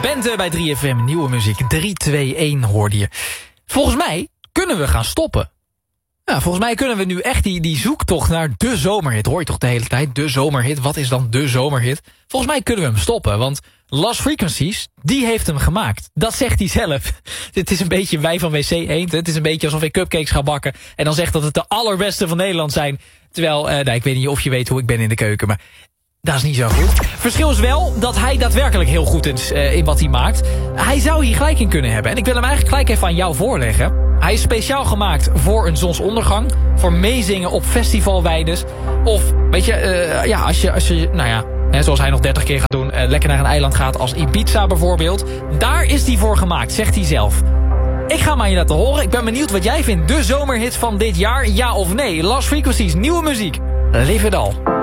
Bente bij 3FM, nieuwe muziek. 3-2-1 hoorde je. Volgens mij kunnen we gaan stoppen. Ja, volgens mij kunnen we nu echt die zoektocht naar de zomerhit. Hoor je toch de hele tijd, de zomerhit. Wat is dan de zomerhit? Volgens mij kunnen we hem stoppen, want Lost Frequencies, die heeft hem gemaakt. Dat zegt hij zelf. Het is een beetje wij van WC Eend. Het is een beetje alsof ik cupcakes ga bakken en dan zegt dat het de allerbeste van Nederland zijn. Terwijl, ik weet niet of je weet hoe ik ben in de keuken, maar dat is niet zo goed. Verschil is wel dat hij daadwerkelijk heel goed is in wat hij maakt. Hij zou hier gelijk in kunnen hebben. En ik wil hem eigenlijk gelijk even aan jou voorleggen. Hij is speciaal gemaakt voor een zonsondergang. Voor meezingen op festivalweides. Of, weet je, als je nou ja, zoals hij nog 30 keer gaat doen, lekker naar een eiland gaat als Ibiza bijvoorbeeld. Daar is hij voor gemaakt, zegt hij zelf. Ik ga hem aan je laten horen. Ik ben benieuwd wat jij vindt. De zomerhit van dit jaar, ja of nee? Lost Frequencies, nieuwe muziek. Live it all.